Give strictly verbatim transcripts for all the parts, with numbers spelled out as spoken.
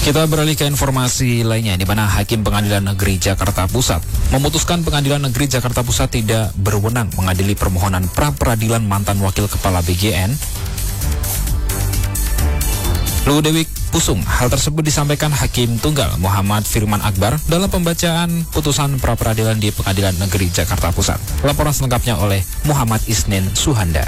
Kita beralih ke informasi lainnya, di mana Hakim Pengadilan Negeri Jakarta Pusat memutuskan Pengadilan Negeri Jakarta Pusat tidak berwenang mengadili permohonan pra-peradilan mantan Wakil Kepala B G N Ludwig Pusung. Hal tersebut disampaikan Hakim Tunggal Muhammad Firman Akbar dalam pembacaan putusan pra-peradilan di Pengadilan Negeri Jakarta Pusat. Laporan selengkapnya oleh Muhammad Isnin Suhanda.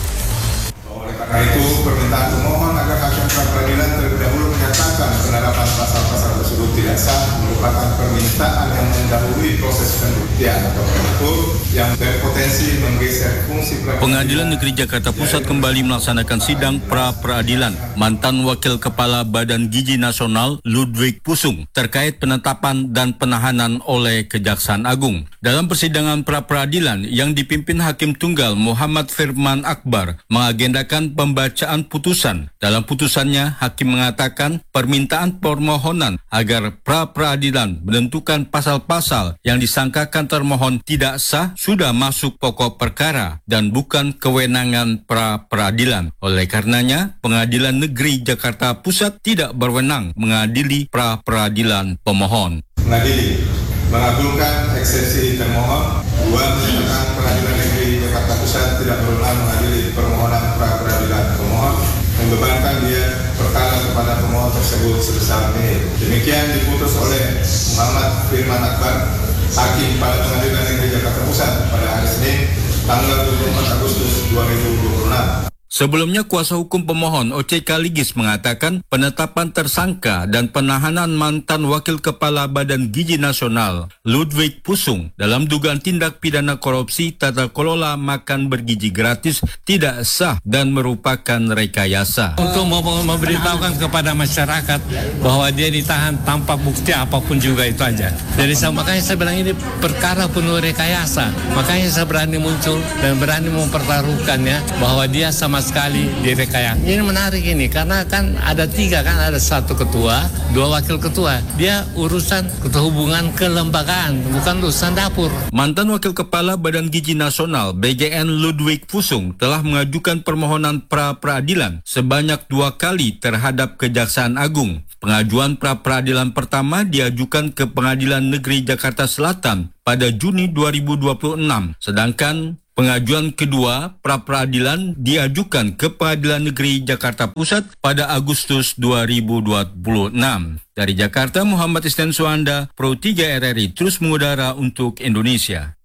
Oleh karena itu, permintaan pemohon agar hakim pra-peradilan terlebih dahulu menyatakan penerapan pasal-pasal tersebut tidak sah merupakan permintaan yang mendahului proses pembuktian atau pengukur yang berpotensi menggeser fungsi pra-peradilan. Pengadilan Negeri Jakarta Pusat kembali melaksanakan sidang pra-peradilan mantan Wakil Kepala Badan Gizi Nasional Ludwig Pusung terkait penetapan dan penahanan oleh Kejaksaan Agung. Dalam persidangan pra-peradilan yang dipimpin Hakim Tunggal Muhammad Firman Akbar mengagendakan pembacaan putusan. Dalam putusannya, Hakim mengatakan permintaan permohonan agar pra-peradilan menentukan pasal-pasal yang disangkakan termohon tidak sah sudah masuk pokok perkara dan bukan kewenangan pra-peradilan. Oleh karenanya, Pengadilan Negeri Jakarta Pusat tidak berwenang mengadili pra-peradilan pemohon. Mengadili, mengabulkan eksepsi termohon. Dua, menyatakan Pengadilan Negeri Jakarta Pusat tidak berwenang mengadili permohonan pra-peradilan pemohon, membebankan dia perkara kepada pemohon tersebut sebesar ini. Demikian diputus oleh Muhammad Firman Akbar, Hakim pada Pengadilan Negeri Jakarta Pusat pada hari Senin, tanggal dua puluh empat Agustus dua ribu dua puluh enam. Sebelumnya, kuasa hukum pemohon O C Kaligis mengatakan penetapan tersangka dan penahanan mantan Wakil Kepala Badan Gizi Nasional Ludwig Pusung dalam dugaan tindak pidana korupsi tata kelola makan bergizi gratis tidak sah dan merupakan rekayasa. Untuk memberitahukan kepada masyarakat bahwa dia ditahan tanpa bukti apapun juga itu aja. Jadi makanya saya bilang ini perkara penuh rekayasa. Makanya saya berani muncul dan berani mempertaruhkannya bahwa dia sama sekali direkayasa. Ini menarik ini karena kan ada tiga kan, ada satu ketua, dua wakil ketua. Dia urusan ketua hubungan kelembagaan, bukan urusan dapur. Mantan Wakil Kepala Badan Gizi Nasional B G N Ludwig Pusung telah mengajukan permohonan pra-peradilan sebanyak dua kali terhadap Kejaksaan Agung. Pengajuan pra-peradilan pertama diajukan ke Pengadilan Negeri Jakarta Selatan pada Juni dua ribu dua puluh enam, sedangkan pengajuan kedua pra-peradilan diajukan ke Pengadilan Negeri Jakarta Pusat pada Agustus dua ribu dua puluh enam. Dari Jakarta, Muhammad Isnin Suhanda, Pro tiga R R I terus mengudara untuk Indonesia.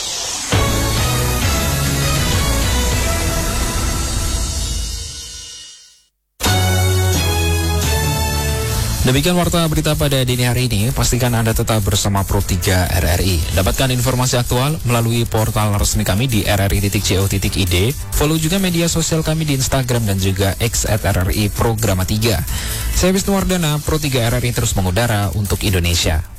Demikian warta berita pada dini hari ini. Pastikan Anda tetap bersama Pro tiga R R I. Dapatkan informasi aktual melalui portal resmi kami di r r i titik co titik i d. Follow juga media sosial kami di Instagram dan juga X at R R I Programa tiga. Saya Wisnu Wardana, Pro tiga R R I terus mengudara untuk Indonesia.